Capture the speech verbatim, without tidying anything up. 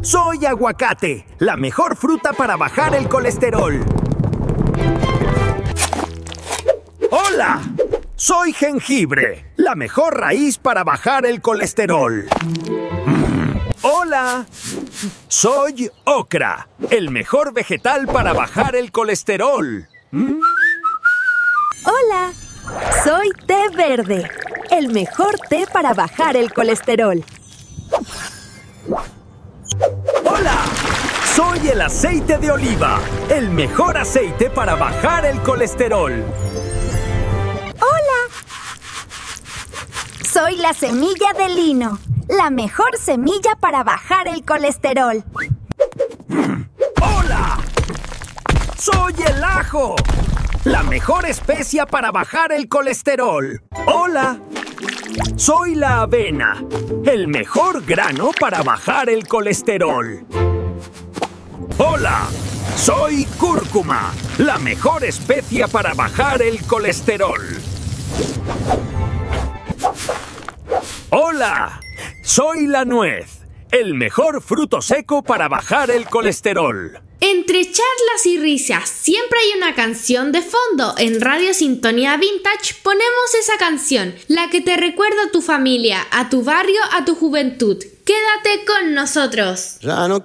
Soy aguacate, la mejor fruta para bajar el colesterol. ¡Hola! Soy jengibre, la mejor raíz para bajar el colesterol. Mm. ¡Hola! Soy ocra, el mejor vegetal para bajar el colesterol. ¿Mm? Hola, soy té verde, el mejor té para bajar el colesterol. ¡Hola! Soy el aceite de oliva, el mejor aceite para bajar el colesterol. Hola, soy la semilla de lino, la mejor semilla para bajar el colesterol. ¡Hola! Soy el ajo, la mejor especia para bajar el colesterol. ¡Hola! Soy la avena, el mejor grano para bajar el colesterol. ¡Hola! Soy cúrcuma, la mejor especia para bajar el colesterol. ¡Hola! Soy la nuez, el mejor fruto seco para bajar el colesterol. Entre charlas y risas, siempre hay una canción de fondo. En Radio Sintonía Vintage ponemos esa canción, la que te recuerda a tu familia, a tu barrio, a tu juventud. Quédate con nosotros. Ya no